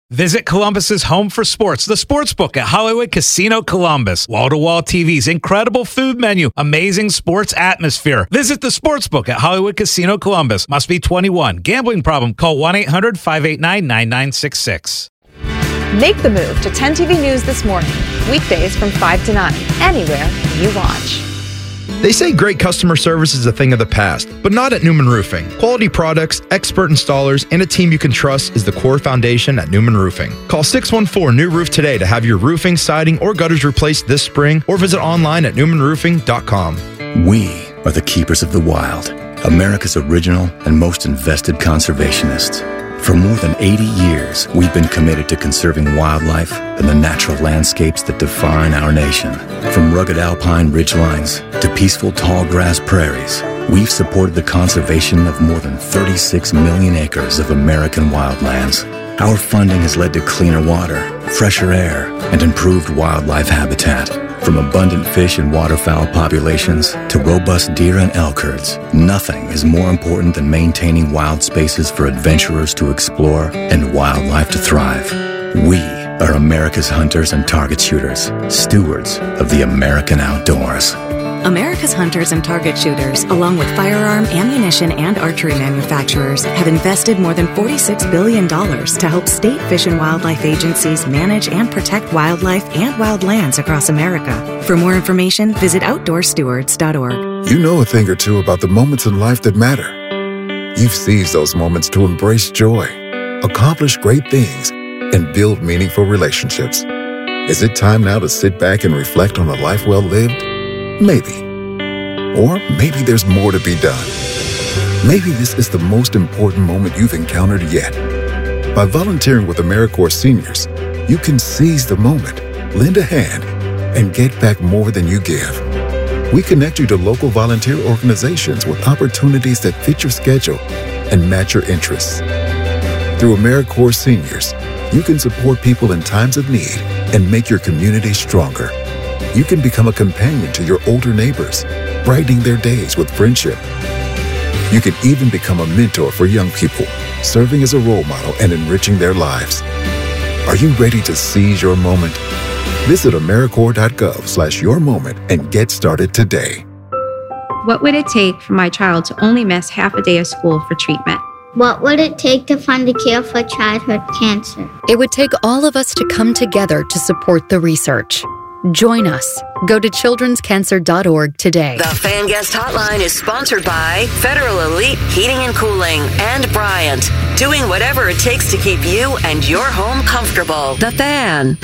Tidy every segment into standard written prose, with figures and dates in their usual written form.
Visit Columbus's home for sports, the Sportsbook at Hollywood Casino Columbus. Wall-to-wall TVs, incredible food menu, amazing sports atmosphere. Visit the Sportsbook at Hollywood Casino Columbus. Must be 21. Gambling problem? Call 1-800-589-9966. Make the move to 10 TV News This Morning. Weekdays from 5 to 9. Anywhere you watch. They say great customer service is a thing of the past, but not at Newman Roofing. Quality products, expert installers, and a team you can trust is the core foundation at Newman Roofing. Call 614-NEW-ROOF today to have your roofing, siding, or gutters replaced this spring, or visit online at newmanroofing.com. We are the keepers of the wild, America's original and most invested conservationists. For more than 80 years, we've been committed to conserving wildlife and the natural landscapes that define our nation. From rugged alpine ridgelines to peaceful tall grass prairies, we've supported the conservation of more than 36 million acres of American wildlands. Our funding has led to cleaner water, fresher air, and improved wildlife habitat. From abundant fish and waterfowl populations to robust deer and elk herds, nothing is more important than maintaining wild spaces for adventurers to explore and wildlife to thrive. We are America's hunters and target shooters, stewards of the American outdoors. America's hunters and target shooters, along with firearm, ammunition, and archery manufacturers, have invested more than $46 billion to help state fish and wildlife agencies manage and protect wildlife and wildlands across America. For more information, visit OutdoorStewards.org. You know a thing or two about the moments in life that matter. You've seized those moments to embrace joy, accomplish great things, and build meaningful relationships. Is it time now to sit back and reflect on a life well lived? Maybe. Or maybe there's more to be done. Maybe this is the most important moment you've encountered yet. By volunteering with AmeriCorps Seniors, you can seize the moment, lend a hand, and get back more than you give. We connect you to local volunteer organizations with opportunities that fit your schedule and match your interests. Through AmeriCorps Seniors, you can support people in times of need and make your community stronger. You can become a companion to your older neighbors, brightening their days with friendship. You can even become a mentor for young people, serving as a role model and enriching their lives. Are you ready to seize your moment? Visit AmeriCorps.gov/yourmoment and get started today. What would it take for my child to only miss half a day of school for treatment? What would it take to find a cure for childhood cancer? It would take all of us to come together to support the research. Join us. Go to childrenscancer.org today. The Fan Guest Hotline is sponsored by Federal Elite Heating and Cooling and Bryant, doing whatever it takes to keep you and your home comfortable. The Fan.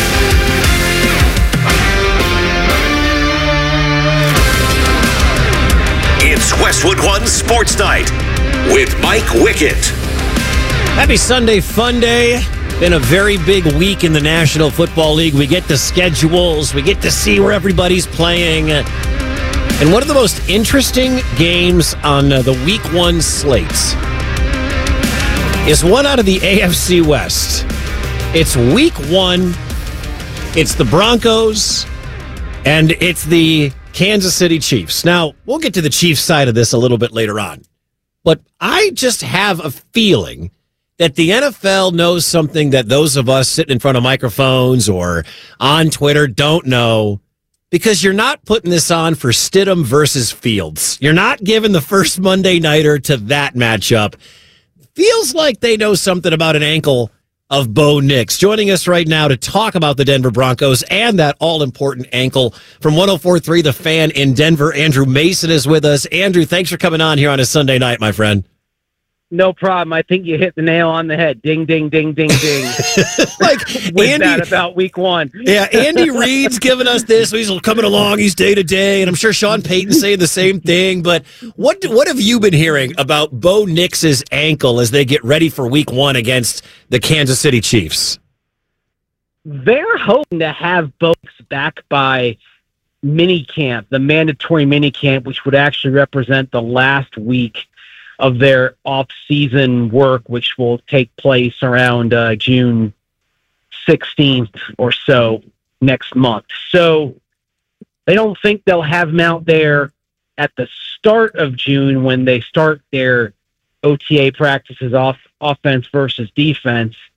It's Westwood One Sports Night with Mike Wickett. Happy Sunday Fun Day. Been a very big week in the National Football League. We get the schedules. We get to see where everybody's playing. And one of the most interesting games on the Week 1 slates is one out of the AFC West. It's Week 1. It's the Broncos, and it's the Kansas City Chiefs. Now, we'll get to the Chiefs side of this a little bit later on. But I just have a feeling that the NFL knows something that those of us sitting in front of microphones or on Twitter don't know, because you're not putting this on for Stidham versus Fields. You're not giving the first Monday nighter to that matchup. Feels like they know something about an ankle of Bo Nix. Joining us right now to talk about the Denver Broncos and that all-important ankle from 104.3 The Fan in Denver, Andrew Mason is with us. Andrew, thanks for coming on here on a Sunday night, my friend. No problem. I think you hit the nail on the head. Ding, ding, ding, ding, ding. Like with Andy, that about Week 1. Yeah, Andy Reid's giving us this. He's coming along. He's day to day, and I'm sure Sean Payton's saying the same thing. But what have you been hearing about Bo Nix's ankle as they get ready for Week 1 against the Kansas City Chiefs? They're hoping to have Bo Nix back by minicamp, the mandatory minicamp, which would actually represent the last week of their off-season work, which will take place around June 16th or so next month. So they don't think they'll have him out there at the start of June when they start their OTA practices, offense versus defense.